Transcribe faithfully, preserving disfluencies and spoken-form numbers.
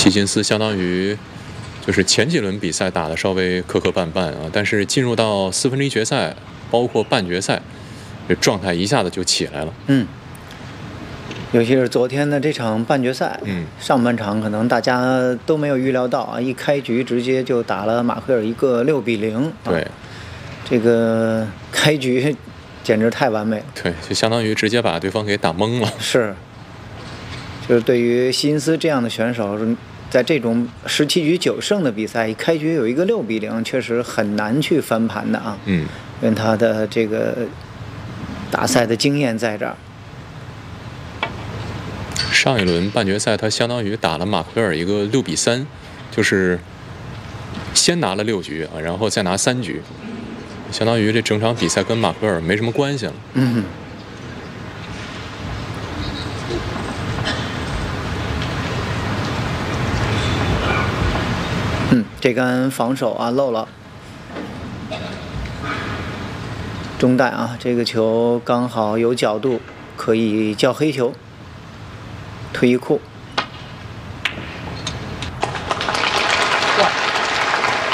提金斯相当于就是前几轮比赛打的稍微磕磕绊绊啊，但是进入到四分之一决赛，包括半决赛，这状态一下子就起来了。 嗯，尤其是昨天的这场半决赛， 嗯， 上半场可能大家都没有预料到啊，一开局直接就打了马奎尔一个六比零、啊。 对， 这个开局简直太完美了。 对，就相当于直接把对方给打懵了。 是，就是对于希金斯这样的选手，在这种十七局九胜的比赛，一开局有一个六比零，确实很难去翻盘的啊。 嗯， 因为他的这个打赛的经验在这儿。 上一轮半决赛他相当于打了马奎尔一个六比三，就是先拿了六局啊，然后再拿三局，相当于这整场比赛跟马奎尔没什么关系了。 嗯。嗯，这杆防守啊漏了。中带啊，这个球刚好有角度，可以叫黑球。退一库。